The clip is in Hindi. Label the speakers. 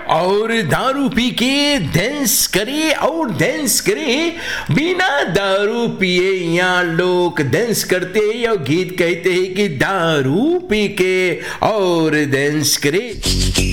Speaker 1: और दारू पी के डांस करे और डांस करे। बिना दारू पिए यहाँ लोग डांस करते या गीत कहते हैं कि दारू पी के और डांस करे।